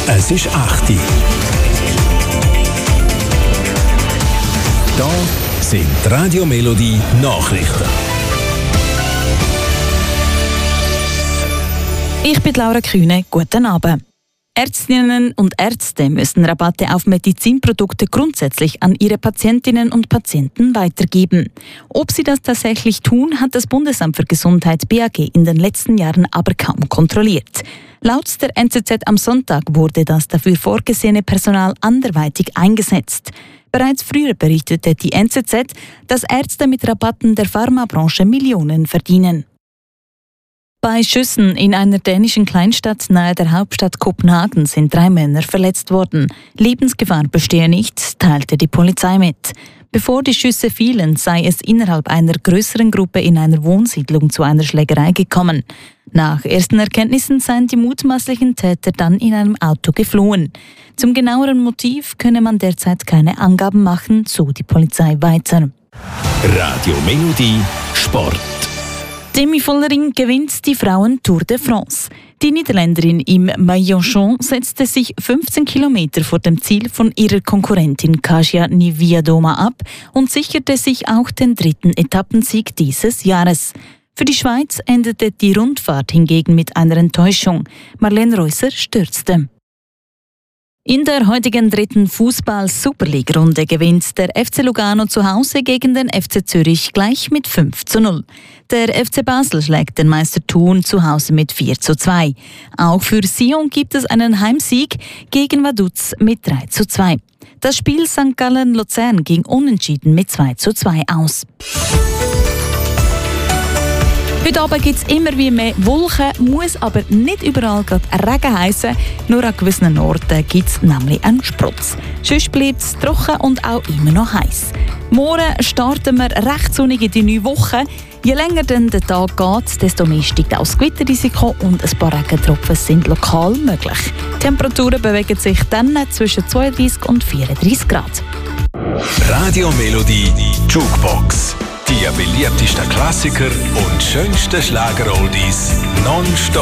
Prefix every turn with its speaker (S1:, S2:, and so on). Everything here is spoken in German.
S1: Es ist 8 Uhr. Da sind die Radio Melodie Nachrichten.
S2: Ich bin Laura Kühne. Guten Abend. Ärztinnen und Ärzte müssen Rabatte auf Medizinprodukte grundsätzlich an ihre Patientinnen und Patienten weitergeben. Ob sie das tatsächlich tun, hat das Bundesamt für Gesundheit BAG in den letzten Jahren aber kaum kontrolliert. Laut der NZZ am Sonntag wurde das dafür vorgesehene Personal anderweitig eingesetzt. Bereits früher berichtete die NZZ, dass Ärzte mit Rabatten der Pharmabranche Millionen verdienen. Bei Schüssen in einer dänischen Kleinstadt nahe der Hauptstadt Kopenhagen sind 3 Männer verletzt worden. Lebensgefahr bestehe nicht, teilte die Polizei mit. Bevor die Schüsse fielen, sei es innerhalb einer größeren Gruppe in einer Wohnsiedlung zu einer Schlägerei gekommen. Nach ersten Erkenntnissen seien die mutmaßlichen Täter dann in einem Auto geflohen. Zum genaueren Motiv könne man derzeit keine Angaben machen, so die Polizei weiter.
S1: Radio Melodie Sport.
S2: Demi Vollering gewinnt die Frauen-Tour de France. Die Niederländerin im Maillot-Jaune setzte sich 15 Kilometer vor dem Ziel von ihrer Konkurrentin Kasia Niewiadoma ab und sicherte sich auch den 3. Etappensieg dieses Jahres. Für die Schweiz endete die Rundfahrt hingegen mit einer Enttäuschung. Marlene Reusser stürzte. In der heutigen 3. Fußball-Superliga-Runde gewinnt der FC Lugano zu Hause gegen den FC Zürich gleich mit 5:0. Der FC Basel schlägt den Meister Thun zu Hause mit 4:2. Auch für Sion gibt es einen Heimsieg gegen Vaduz mit 3:2. Das Spiel St. Gallen-Luzern ging unentschieden mit 2:2 aus. Heute Abend gibt es immer wie mehr Wolken, muss aber nicht überall gerade Regen heissen. Nur an gewissen Orten gibt es nämlich einen Sprutz. Sonst bleibt es trocken und auch immer noch heiß. Morgen starten wir recht sonnig in die neue Woche. Je länger denn der Tag geht, desto mehr steigt auch das Gewitterrisiko und ein paar Regentropfen sind lokal möglich. Die Temperaturen bewegen sich dann zwischen 32 und 34 Grad.
S1: Radio Melodie Jukebox. Die beliebtesten Klassiker und schönsten Schlager-Oldies nonstop